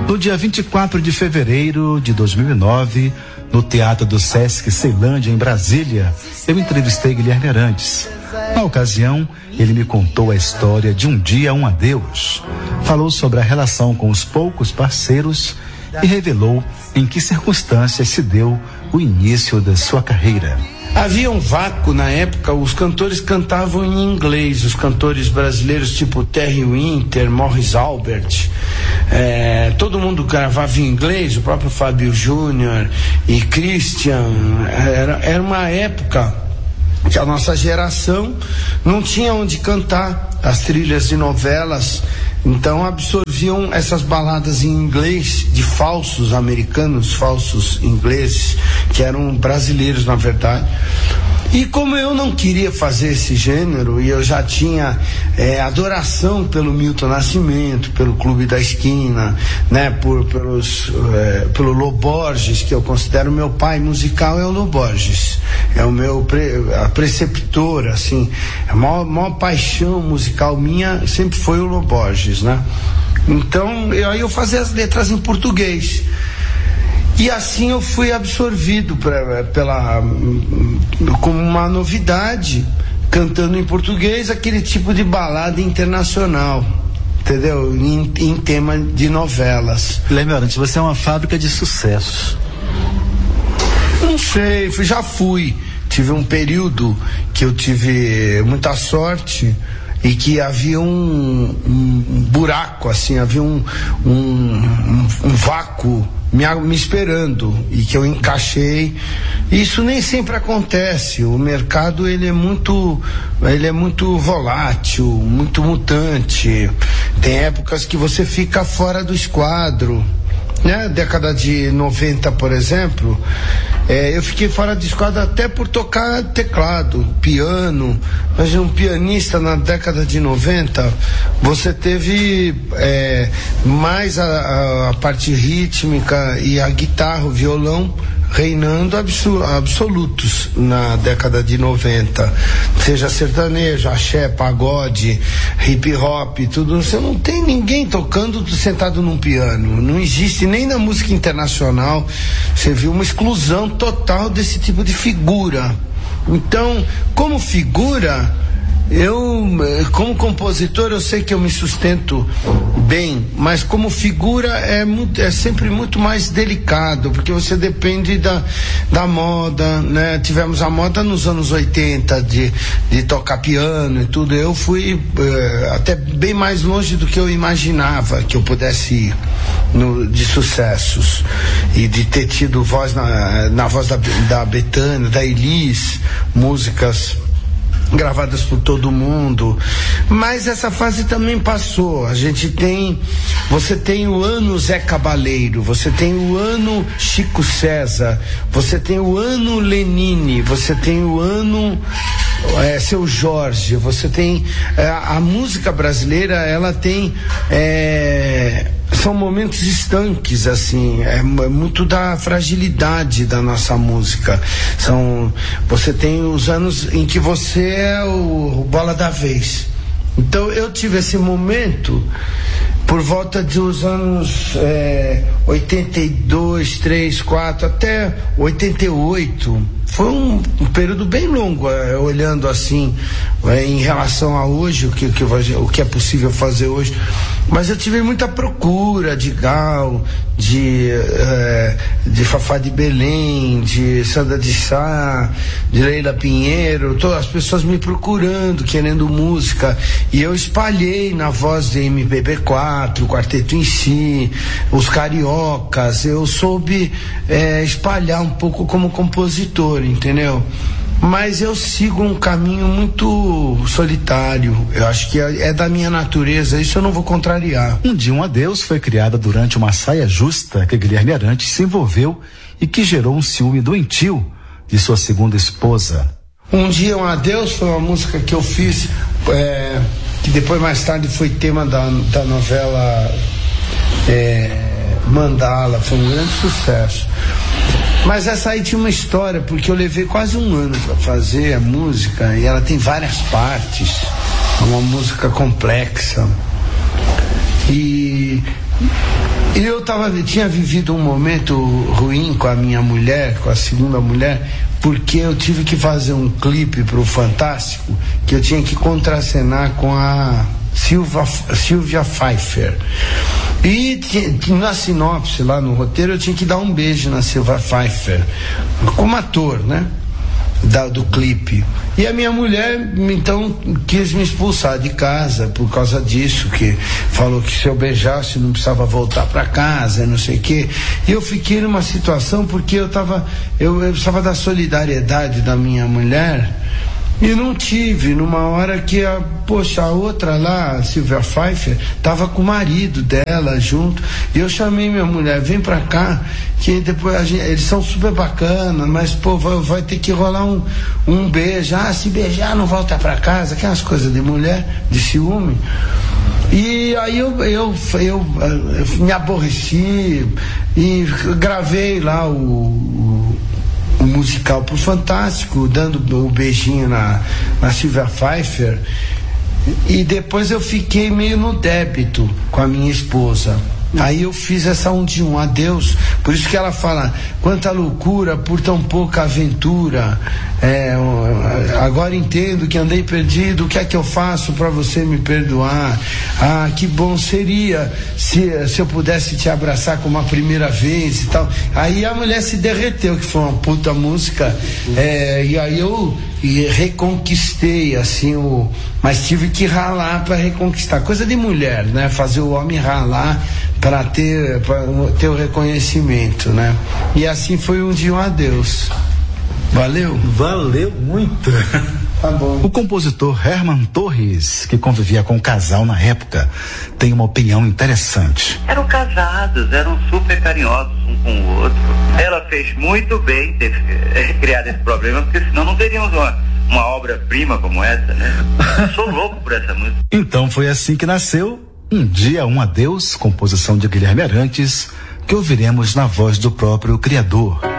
No dia 24 de fevereiro de 2009, no Teatro do Sesc Ceilândia, em Brasília, eu entrevistei Guilherme Arantes. Na ocasião, ele me contou a história de um dia um adeus. Falou sobre a relação com os poucos parceiros e revelou em que circunstâncias se deu o início da sua carreira. Havia um vácuo na época, os cantores cantavam em inglês, os cantores brasileiros tipo Terry Winter, Morris Albert, todo mundo gravava em inglês, o próprio Fábio Júnior e Christian. Era uma época que a nossa geração não tinha onde cantar as trilhas de novelas, então absorviam essas baladas em inglês de falsos americanos, falsos ingleses, que eram brasileiros na verdade. E como eu não queria fazer esse gênero, e eu já tinha adoração pelo Milton Nascimento, pelo Clube da Esquina, né, pelo Lô Borges, que eu considero meu pai musical, é o Lô Borges. É o meu preceptor, assim, a maior paixão musical minha sempre foi o Lô Borges, né? Então, aí eu fazia as letras em português. E assim eu fui absorvido como uma novidade, cantando em português aquele tipo de balada internacional, entendeu? Em tema de novelas. Guilherme Arantes, você é uma fábrica de sucessos. Não sei, já fui. Tive um período que eu tive muita sorte e que havia um buraco, assim, havia um vácuo me esperando e que eu encaixei. Isso nem sempre acontece. O mercado ele é muito volátil, muito mutante. Tem épocas que você fica fora do esquadro, né? Década de 90, por exemplo, eu fiquei fora de esquadro até por tocar teclado, piano. Mas um pianista na década de 90, você teve mais a parte rítmica e a guitarra, o violão reinando absolutos na década de 90, seja sertanejo, axé, pagode, hip hop, tudo. Você não tem ninguém tocando sentado num piano, não existe nem na música internacional. Você viu uma exclusão total desse tipo de figura. Então, como figura, como compositor, eu sei que eu me sustento bem, mas como figura é sempre muito mais delicado, porque você depende da moda, né? Tivemos a moda nos anos 80 de tocar piano e tudo. Eu fui até bem mais longe do que eu imaginava que eu pudesse ir de sucessos, e de ter tido voz na voz da Bethânia, da Elis, músicas gravadas por todo mundo. Mas essa fase também passou. Você tem o ano Zé Cabaleiro, você tem o ano Chico César, você tem o ano Lenine, você tem o ano Seu Jorge, você tem a música brasileira, ela tem são momentos estanques, assim, é muito da fragilidade da nossa música. Você tem os anos em que você é o bola da vez. Então eu tive esse momento por volta dos anos 82, 3, 4 até 88. Foi um período bem longo, olhando assim, em relação a hoje, o que é possível fazer hoje. Mas eu tive muita procura de Gal, de Fafá de Belém, de Sandra de Sá, de Leila Pinheiro, todas as pessoas me procurando, querendo música, e eu espalhei na voz de MPB4, o Quarteto em Si, os Cariocas. Eu soube espalhar um pouco como compositor, entendeu? Mas eu sigo um caminho muito solitário. Eu acho que é da minha natureza, isso eu não vou contrariar. Um Dia um Adeus foi criada durante uma saia justa que Guilherme Arantes se envolveu e que gerou um ciúme doentio de sua segunda esposa. Um Dia um Adeus foi uma música que eu fiz, que depois mais tarde foi tema da novela Mandala, foi um grande sucesso. Mas essa aí tinha uma história, porque eu levei quase um ano para fazer a música, e ela tem várias partes, é uma música complexa. E tinha vivido um momento ruim com a minha mulher, com a segunda mulher, porque eu tive que fazer um clipe pro Fantástico, que eu tinha que contracenar com a Silvia Pfeiffer. E na sinopse, lá no roteiro, eu tinha que dar um beijo na Silvia Pfeiffer, como ator, né? Do clipe. E a minha mulher, então, quis me expulsar de casa por causa disso, que falou que se eu beijasse não precisava voltar para casa, não sei o quê. E eu fiquei numa situação porque eu precisava da solidariedade da minha mulher. E não tive, numa hora que a outra lá, a Silvia Pfeiffer, tava com o marido dela junto, e eu chamei minha mulher, vem pra cá, que depois eles são super bacanas, mas vai ter que rolar um beijo, se beijar não volta pra casa, aquelas coisas de mulher, de ciúme. E aí eu me aborreci e gravei lá o musical pro Fantástico, dando o beijinho na Silvia Pfeiffer, e depois eu fiquei meio no débito com a minha esposa. Aí eu fiz essa um adeus, por isso que ela fala, quanta loucura por tão pouca aventura, agora entendo que andei perdido, o que é que eu faço para você me perdoar? Que bom seria se eu pudesse te abraçar como a primeira vez e tal. Aí a mulher se derreteu, que foi uma puta música, e aí eu reconquistei assim mas tive que ralar para reconquistar, coisa de mulher, né? Fazer o homem ralar para ter o reconhecimento, né? E assim foi um adeus. Valeu muito. Tá bom. O compositor Herman Torres, que convivia com o casal na época, tem uma opinião interessante. Eram casados, eram super carinhosos um com o outro. Ela fez muito bem ter criado esse problema, porque senão não teríamos uma obra-prima como essa, né? Sou louco por essa música. Então foi assim que nasceu Um Dia, Um Adeus, composição de Guilherme Arantes, que ouviremos na voz do próprio criador.